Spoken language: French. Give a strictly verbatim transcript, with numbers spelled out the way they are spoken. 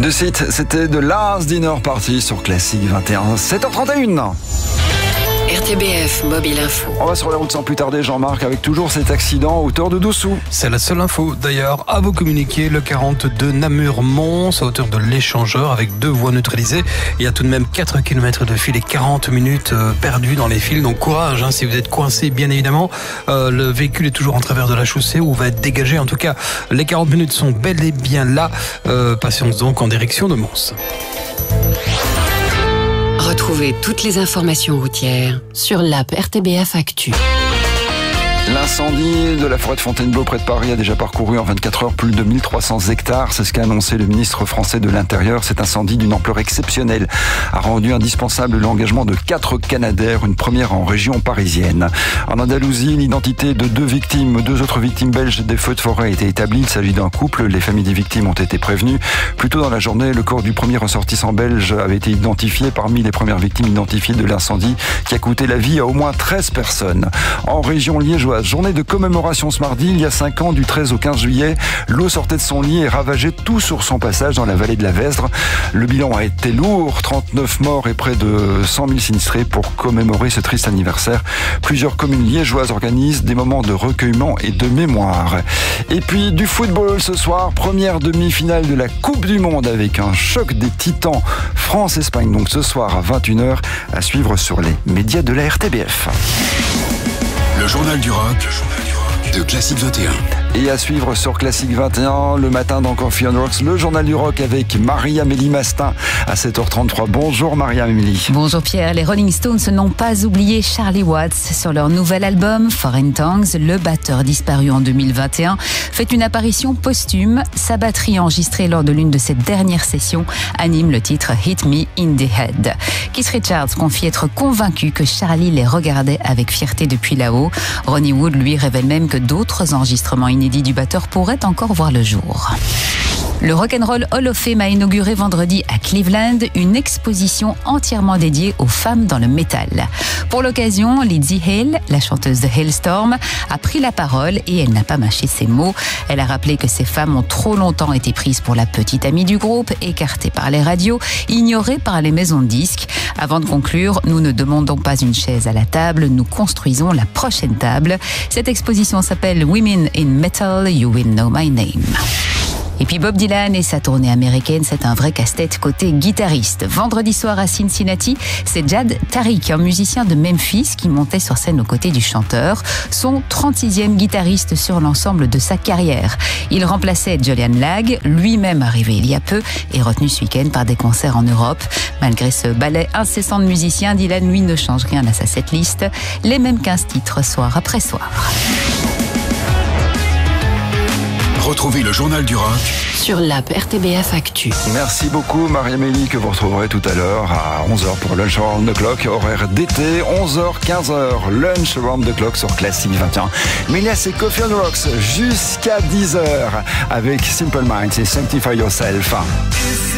De suite, c'était The Last Dinner Party sur Classic vingt et un, sept heures trente et une. R T B F Mobile Info. On va sur les routes sans plus tarder, Jean-Marc, avec toujours cet accident à hauteur de Dossou. C'est la seule info d'ailleurs à vous communiquer. Le quarante-deux Namur-Mons à hauteur de l'échangeur avec deux voies neutralisées. Il y a tout de même quatre kilomètres de fil et quarante minutes perdues dans les fils. Donc courage hein, si vous êtes coincé, bien évidemment. Euh, le véhicule est toujours en travers de la chaussée ou va être dégagé. En tout cas, les quarante minutes sont bel et bien là. Euh, patience donc en direction de Mons. Retrouvez toutes les informations routières sur l'app R T B F Actu. L'incendie de la forêt de Fontainebleau près de Paris a déjà parcouru en vingt-quatre heures plus de mille trois cents hectares. C'est ce qu'a annoncé le ministre français de l'Intérieur. Cet incendie d'une ampleur exceptionnelle a rendu indispensable l'engagement de quatre Canadair, une première en région parisienne. En Andalousie, l'identité de deux victimes, deux autres victimes belges des feux de forêt a été établie. Il s'agit d'un couple. Les familles des victimes ont été prévenues. Plus tôt dans la journée, le corps du premier ressortissant belge avait été identifié parmi les premières victimes identifiées de l'incendie qui a coûté la vie à au moins treize personnes. En région liégeoise, journée de commémoration ce mardi, il y a cinq ans, du treize au quinze juillet, l'eau sortait de son lit et ravageait tout sur son passage dans la vallée de la Vesdre. Le bilan a été lourd, trente-neuf morts et près de cent mille sinistrés. Pour commémorer ce triste anniversaire, plusieurs communes liégeoises organisent des moments de recueillement et de mémoire. Et puis du football ce soir, première demi-finale de la Coupe du Monde avec un choc des titans France-Espagne. Donc ce soir à vingt et une heures, à suivre sur les médias de la R T B F. Le journal du rock de Classic vingt et un. Et à suivre sur Classic vingt et un, le matin dans Coffee on Rocks, le journal du rock avec Marie-Amélie Mastin à sept heures trente-trois. Bonjour Marie-Amélie. Bonjour Pierre. Les Rolling Stones n'ont pas oublié Charlie Watts. Sur leur nouvel album, Foreign Tongues, le batteur disparu en deux mille vingt et un fait une apparition posthume. Sa batterie enregistrée lors de l'une de ses dernières sessions anime le titre Hit Me in the Head. Keith Richards confie être convaincu que Charlie les regardait avec fierté depuis là-haut. Ronnie Wood lui révèle même que d'autres enregistrements inédits du batteur pourraient encore voir le jour. Le Rock'n'Roll Hall of Fame a inauguré vendredi à Cleveland une exposition entièrement dédiée aux femmes dans le métal. Pour l'occasion, Lizzie Hale, la chanteuse de Hailstorm, a pris la parole et elle n'a pas mâché ses mots. Elle a rappelé que ces femmes ont trop longtemps été prises pour la petite amie du groupe, écartées par les radios, ignorées par les maisons de disques. Avant de conclure, nous ne demandons pas une chaise à la table, nous construisons la prochaine table. Cette exposition s'appelle Women in Metal, You Will Know My Name. Et puis Bob Dylan et sa tournée américaine, c'est un vrai casse-tête côté guitariste. Vendredi soir à Cincinnati, c'est Jad Tariq, un musicien de Memphis qui montait sur scène aux côtés du chanteur, son trente-sixième guitariste sur l'ensemble de sa carrière. Il remplaçait Julian Lagg, lui-même arrivé il y a peu et retenu ce week-end par des concerts en Europe. Malgré ce ballet incessant de musiciens, Dylan, lui, ne change rien à sa setlist. Les mêmes quinze titres soir après soir. Retrouvez le journal du rock sur l'app R T B F Actu. Merci beaucoup Marie-Amélie, que vous retrouverez tout à l'heure à onze heures pour Lunch Around the Clock, horaire d'été, onze heures quinze heures, Lunch Around the Clock sur Classic vingt et un. Mais là c'est Coffee on Rocks jusqu'à dix heures avec Simple Minds et Sanctify Yourself.